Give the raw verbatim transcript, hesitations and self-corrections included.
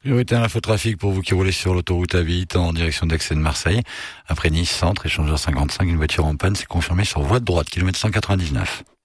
Priorité à l'infotrafic pour vous qui roulez sur l'autoroute A huit en direction d'Aix et de Marseille. Après Nice Centre, échangeur cinquante-cinq, une voiture en panne s'est confirmée sur voie de droite, kilomètre cent quatre-vingt-dix-neuf.